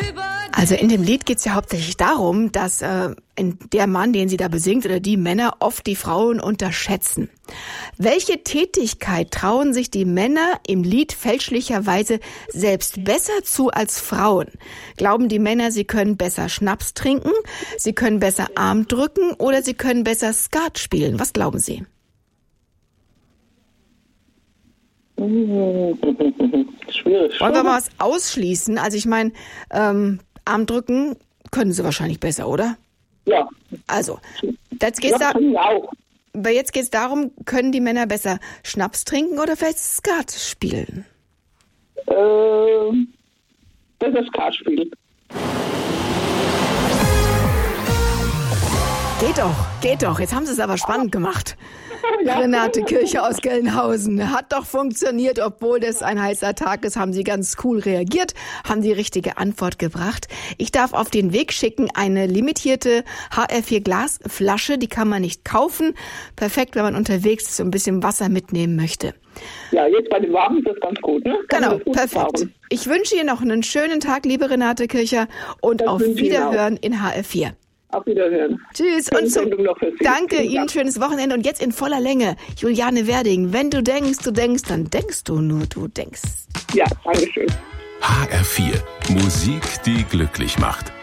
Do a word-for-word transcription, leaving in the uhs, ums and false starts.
Also in dem Lied geht es ja hauptsächlich darum, dass äh, der Mann, den sie da besingt, oder die Männer oft die Frauen unterschätzen. Welche Tätigkeit trauen sich die Männer im Lied fälschlicherweise selbst besser zu als Frauen? Glauben die Männer, sie können besser Schnaps trinken, sie können besser Arm drücken oder sie können besser Skat spielen? Was glauben Sie? Schwierig. Wollen wir mal was ausschließen? Also ich meine, ähm, Arm drücken können sie wahrscheinlich besser, oder? Ja. Also, jetzt geht's ja, da, kann ich auch. aber jetzt geht es darum, können die Männer besser Schnaps trinken oder vielleicht Skat spielen? Äh, besser Skat spielen. Geht doch, geht doch. Jetzt haben sie es aber spannend gemacht. Ja. Renate Kircher aus Gelnhausen. Hat doch funktioniert, obwohl das ein heißer Tag ist, haben Sie ganz cool reagiert, haben die richtige Antwort gebracht. Ich darf auf den Weg schicken eine limitierte H R vier Glasflasche, die kann man nicht kaufen. Perfekt, wenn man unterwegs ist und ein bisschen Wasser mitnehmen möchte. Ja, jetzt bei dem Warmen ist das ganz gut, ne? Kann Genau, gut perfekt. fahren. Ich wünsche Ihnen noch einen schönen Tag, liebe Renate Kircher, und Das auf wünsche ich Ihnen Wiederhören in H R vier. Auf Wiederhören. Tschüss Schöne und zum Sendung noch für Sie. Danke Vielen Ihnen, Dank. schönes Wochenende und jetzt in voller Länge. Juliane Werding, wenn du denkst, du denkst, dann denkst du nur, du denkst. Ja, danke schön. H R vier. Musik, die glücklich macht.